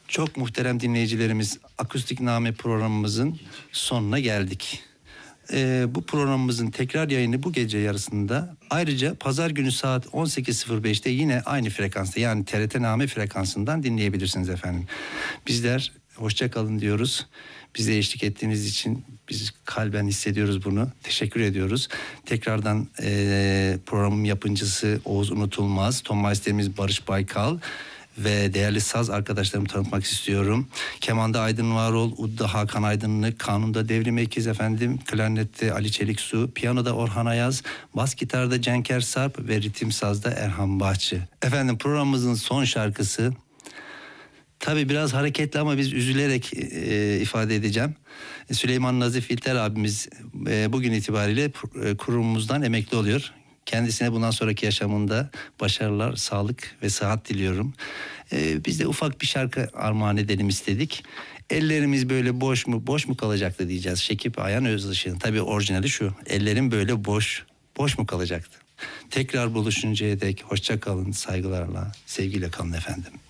Çok muhterem dinleyicilerimiz, Akustik Name programımızın sonuna geldik. Bu programımızın tekrar yayını bu gece yarısında, ayrıca pazar günü saat 18.05'te yine aynı frekansta, yani TRT Name frekansından dinleyebilirsiniz efendim. Bizler hoşça kalın diyoruz. Bize eşlik ettiğiniz için biz kalben hissediyoruz bunu. Teşekkür ediyoruz. Tekrardan programın yapımcısı Oğuz Unutulmaz, ton masterimiz Barış Baykal ve değerli saz arkadaşlarımı tanıtmak istiyorum. Kemanda Aydın Varol, udda Hakan Aydınlık, kanunda Devrim Ekiz efendim, klarnette Ali Çeliksu, piyanoda Orhan Ayaz, bas gitarda Cenker Sarp ve ritim sazda Erhan Bahçı. Efendim, programımızın son şarkısı tabii biraz hareketli ama biz üzülerek ifade edeceğim. Süleyman Nazif İlter abimiz bugün itibariyle kurumumuzdan emekli oluyor. Kendisine bundan sonraki yaşamında başarılar, sağlık ve sıhhat diliyorum. Biz de ufak bir şarkı armağan edelim istedik. Ellerimiz böyle boş mu kalacaktı diyeceğiz. Şekip Ayhan Özışık'ın. Tabii orijinali şu. Ellerim böyle boş mu kalacaktı? Tekrar buluşuncaya dek hoşça kalın, saygılarla, sevgiyle kalın efendim.